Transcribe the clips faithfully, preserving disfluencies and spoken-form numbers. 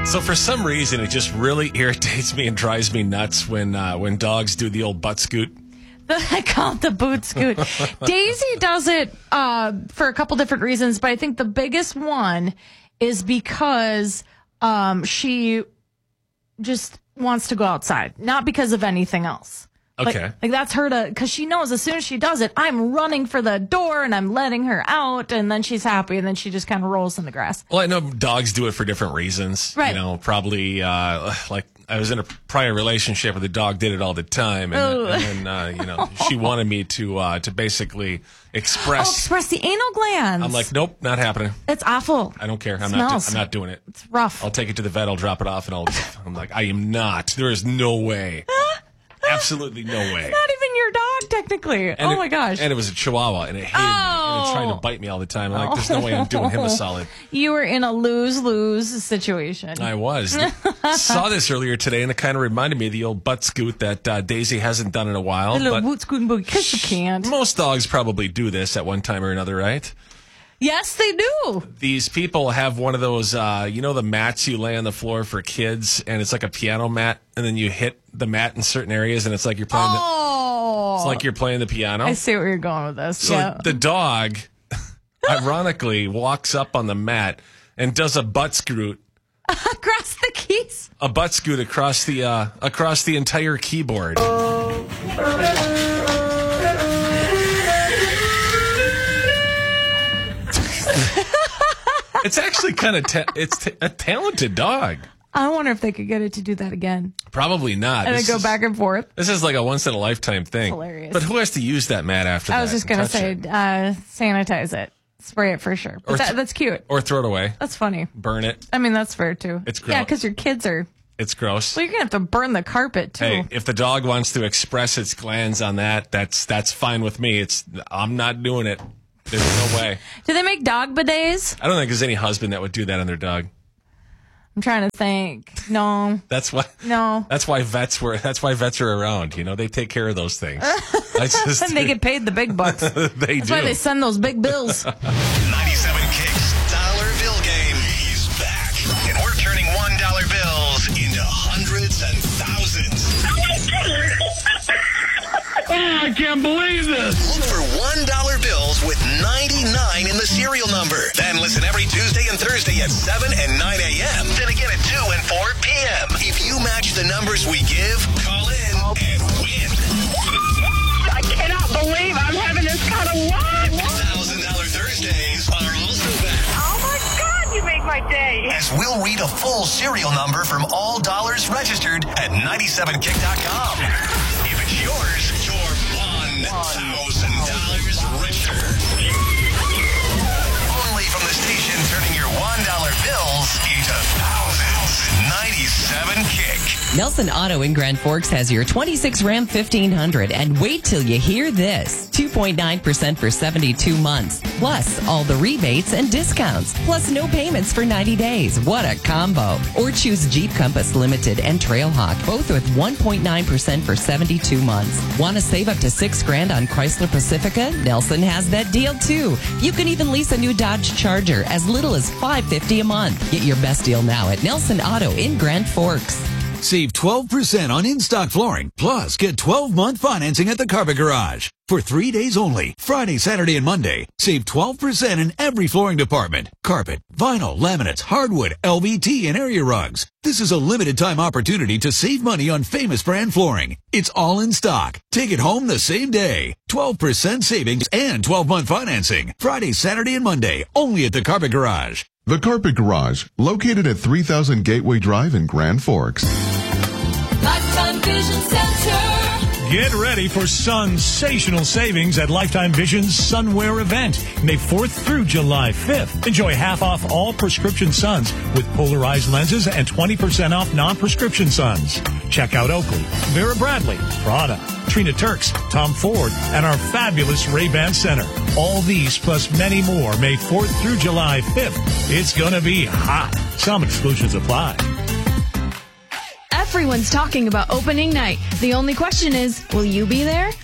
So for some reason, it just really irritates me and drives me nuts when uh, when dogs do the old butt scoot. I call it the boot scoot. Daisy does it uh, for a couple different reasons, but I think the biggest one is because um, she just wants to go outside, not because of anything else. Okay. Like, like that's her to, because she knows as soon as she does it, I'm running for the door and I'm letting her out, and then she's happy, and then she just kind of rolls in the grass. Well, I know dogs do it for different reasons. Right. You know, probably uh, like I was in a prior relationship where the dog did it all the time, and, Ooh. and then uh, you know she wanted me to uh, to basically express. Oh, express the anal glands. I'm like, nope, not happening. It's awful. I don't care. I'm Smells. not. Do- I'm not doing it. It's rough. I'll take it to the vet. I'll drop it off, and I'll. I'm like, I am not. There is no way. Absolutely no way. Not even your dog, technically. And oh it- my gosh. And it was a Chihuahua, and it hated me, and it tried to bite me all the time. I'm like, there's no way I'm doing him a solid. You were in a lose-lose situation. I was. Saw this earlier today, and it kind of reminded me of the old butt scoot that uh, Daisy hasn't done in a while. A little but boot scoot and boogie, because you can't. most dogs probably do this at one time or another, right? Yes, they do. These people have one of those, uh, you know, the mats you lay on the floor for kids, and it's like a piano mat, and then you hit the mat in certain areas, and it's like you're playing. Oh. The, it's like you're playing the piano. I see where you're going with this. So yeah. the dog, ironically, walks up on the mat and does a butt scoot. Across the keys. A butt scoot across the uh, across the entire keyboard. It's actually kind of ta- it's t- a talented dog. I wonder if they could get it to do that again. Probably not. And This then go is- back and forth. This is like a once in a lifetime thing. Hilarious. But who has to use that mat after that? I was just and going to touch say, it? uh, sanitize it. Spray it for sure. But Or that, th- that's cute. Or throw it away. That's funny. Burn it. I mean, that's fair too. It's Yeah, gross. because your kids are. It's gross. Well, you're going to have to burn the carpet too. Hey, if the dog wants to express its glands on that, that's that's fine with me. It's I'm not doing it. There's no way. Do they make dog bidets? I don't think there's any husband that would do that on their dog. I'm trying to think. No. That's why. No. That's why vets were. That's why vets are around. You know, they take care of those things. I just, And they get paid the big bucks. they That's do. why they send those big bills. ninety-seven Kicks dollar bill game. He's back. And we're turning one dollar bills into hundreds and thousands. I can't believe this. Look for one dollar bills with ninety-nine in the serial number. Then listen every Tuesday and Thursday at seven and nine a.m. Then again at two and four p.m. If you match the numbers we give, call in and win. I cannot believe I'm having this kind of luck. one thousand dollar Thursdays are also back. Oh my God, you make my day. As we'll read a full serial number from all dollars registered at ninety-seven kick dot com. If it's yours, you're one thousand dollars richer. Only from the station turning your one dollar bills into thousands. ninety-seven Kick. Nelson Auto in Grand Forks has your twenty-six Ram fifteen hundred, and wait till you hear this. two point nine percent for seventy-two months, plus all the rebates and discounts, plus no payments for ninety days. What a combo. Or choose Jeep Compass Limited and Trailhawk, both with one point nine percent for seventy-two months. Want to save up to six grand on Chrysler Pacifica? Nelson has that deal too. You can even lease a new Dodge Charger as little as five hundred fifty dollars a month. Get your best deal now at Nelson Auto in Grand Forks. Save twelve percent on in-stock flooring, plus get twelve-month financing at the Carpet Garage. For three days only, Friday, Saturday, and Monday, save twelve percent in every flooring department. Carpet, vinyl, laminates, hardwood, L V T, and area rugs. This is a limited time opportunity to save money on famous brand flooring. It's all in stock. Take it home the same day. twelve percent savings and twelve-month financing. Friday, Saturday, and Monday, only at the Carpet Garage. The Carpet Garage, located at three thousand Gateway Drive in Grand Forks. Lifetime Vision Center. Get ready for sensational savings at Lifetime Vision's Sunwear event, May fourth through July fifth. Enjoy half off all prescription suns with polarized lenses and twenty percent off non-prescription suns. Check out Oakley, Vera Bradley, Prada, Trina Turks, Tom Ford, and our fabulous Ray-Ban Center. All these plus many more May fourth through July fifth. It's going to be hot. Some exclusions apply. Everyone's talking about opening night. The only question is, will you be there?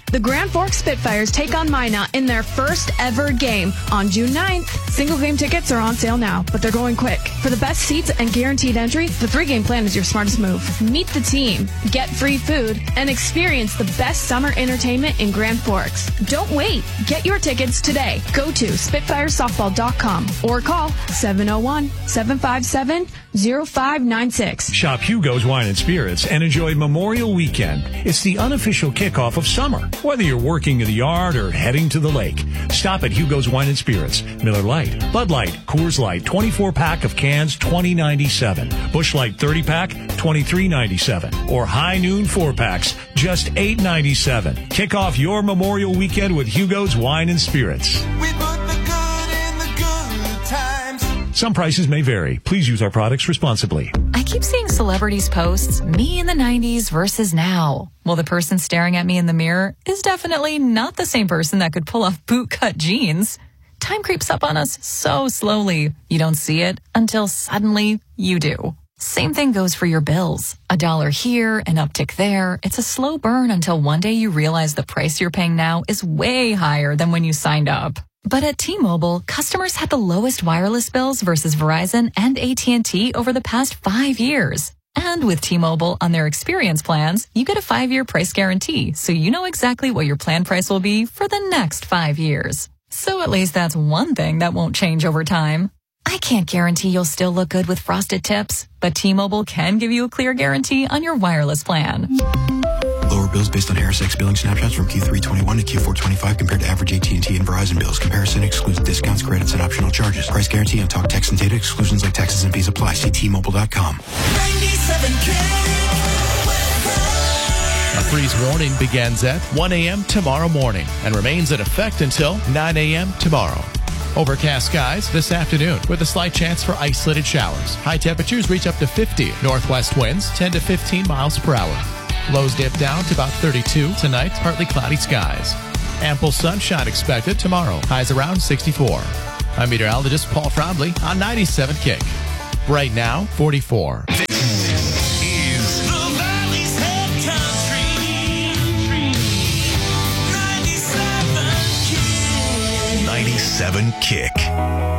The Grand Forks Spitfires take on Minot in their first ever game on June ninth. Single game tickets are on sale now, but they're going quick. For the best seats and guaranteed entry, the three-game plan is your smartest move. Meet the team, get free food, and experience the best summer entertainment in Grand Forks. Don't wait. Get your tickets today. Go to spitfire softball dot com or call seven oh one, seven five seven, oh five nine six. Shop Hugo's Wine and Spirits and enjoy Memorial Weekend. It's the unofficial kickoff of summer. Whether you're working in the yard or heading to the lake, stop at Hugo's Wine and Spirits. Miller Lite, Bud Light, Coors Light, twenty-four pack of cans, twenty ninety-seven. Busch Light thirty pack, twenty-three ninety-seven. Or High Noon four packs, just eight ninety-seven. Kick off your Memorial Weekend with Hugo's Wine and Spirits. We put the good in the good times. Some prices may vary. Please use our products responsibly. I keep seeing celebrities posts, me in the nineties versus now. Well, the person staring at me in the mirror is definitely not the same person that could pull off bootcut jeans. Time creeps up on us so slowly. You don't see it until suddenly you do. Same thing goes for your bills. A dollar here, an uptick there. It's a slow burn until one day you realize the price you're paying now is way higher than when you signed up. But at T-Mobile, customers had the lowest wireless bills versus Verizon and A T and T over the past five years. And with T-Mobile on their experience plans, you get a five-year price guarantee, so you know exactly what your plan price will be for the next five years. So at least that's one thing that won't change over time. I can't guarantee you'll still look good with frosted tips, but T-Mobile can give you a clear guarantee on your wireless plan. Lower bills based on Harris X billing snapshots from Q three twenty-one to Q four twenty-five compared to average A T and T and Verizon bills. Comparison excludes discounts, credits, and optional charges. Price guarantee on talk, text, and data. Exclusions like taxes and fees apply. See T Mobile dot com. ninety-seven K. A freeze warning begins at one a.m. tomorrow morning and remains in effect until nine a.m. tomorrow. Overcast skies this afternoon with a slight chance for isolated showers. High temperatures reach up to fifty. Northwest winds ten to fifteen miles per hour. Lows dip down to about thirty-two. Tonight, partly cloudy skies. Ample sunshine expected tomorrow. Highs around sixty-four. I'm meteorologist Paul Frombly on ninety-seven Kick. Right now, forty-four. ninety-seven Kick.